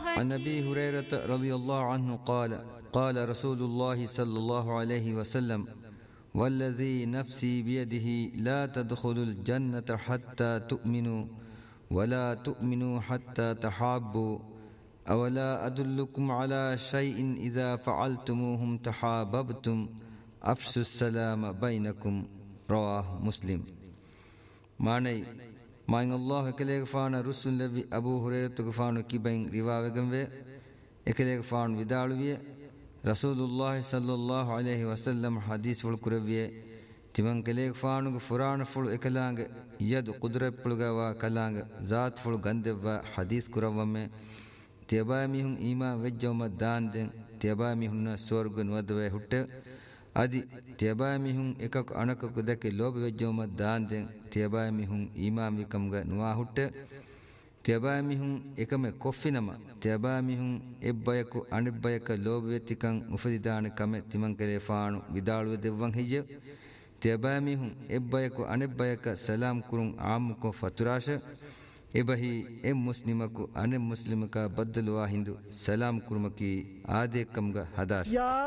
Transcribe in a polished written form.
عن أبي هريرة رضي الله عنه قال قال رسول الله صلى الله عليه وسلم والذي نفسي بيده لا تدخلوا الجنة حتى تؤمنوا ولا تؤمنوا حتى تحابوا أولا أدلكم على شيء إذا فعلتموهم تحاببتم أفشوا السلام بينكم رواه مسلم. معنى ماين الله كليك فان رسول لبي أبو هريرة كفانو كيبين رواوغم وي اكليك فان ودالوية رسول الله صلى الله عليه وسلم حديث والكروية تمن كليك فانو فران فل اكلانگ يد قدرت پلغوا كلانگ ذات فل گندوا حديث كروم تيبا ميهم إيمان وجوم دان دين تيبا ميهم سورگ نودوه هٹ adi tiyaba mihun ekak anakaku dake lobe wejjoma daan den tiyaba mihun iman wikamga nuwa hutte tiyaba mihun ekame koffinama tiyaba mihun ebbayaku anibbayaka lobe wettikan ufadidana kame timan kale faanu vidalu devwan hijje tiyaba mihun ebbayaku anibbayaka salam kurun aamuko faturasha ebahi muslimaku anem muslimaka baddaluwa hindu salam kurumaki aade kamga hadash